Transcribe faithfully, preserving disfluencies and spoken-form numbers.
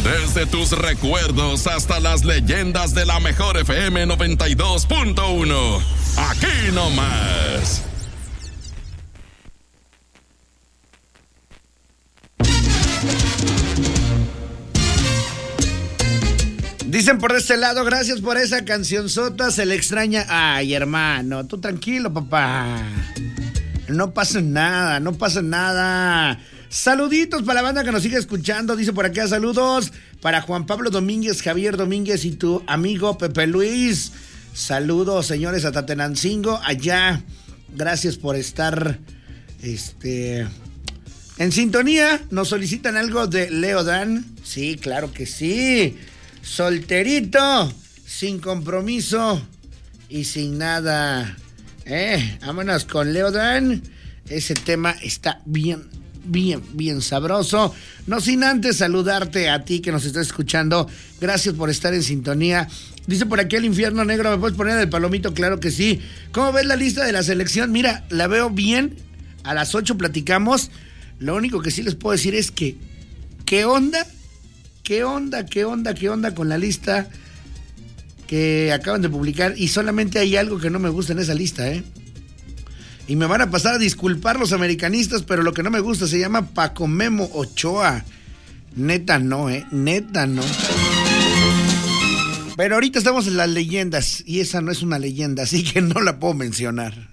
Desde tus recuerdos hasta las leyendas de la mejor F M noventa y dos punto uno. Aquí nomás. Dicen por este lado, gracias por esa cancionzota, se le extraña. Ay, hermano, tú tranquilo, papá. No pasa nada, no pasa nada. Saluditos para la banda que nos sigue escuchando. Dice por acá, saludos para Juan Pablo Domínguez, Javier Domínguez y tu amigo Pepe Luis. Saludos, señores, a Tatenancingo, allá. Gracias por estar este, en sintonía. Nos solicitan algo de Leo Dan. Sí, claro que sí. Solterito, sin compromiso y sin nada. Eh, vámonos con Leo Dan. Ese tema está bien, bien, bien sabroso. No sin antes saludarte a ti que nos estás escuchando. Gracias por estar en sintonía. Dice por aquí el infierno negro, ¿me puedes poner el palomito? Claro que sí. ¿Cómo ves la lista de la selección? Mira, la veo bien. A las ocho platicamos. Lo único que sí les puedo decir es que, ¿qué onda? ¿Qué onda, qué onda, qué onda con la lista que acaban de publicar? Y solamente hay algo que no me gusta en esa lista, ¿eh? Y me van a pasar a disculpar los americanistas, pero lo que no me gusta se llama Paco Memo Ochoa. Neta no, ¿eh? Neta no. Pero ahorita estamos en las leyendas y esa no es una leyenda, así que no la puedo mencionar.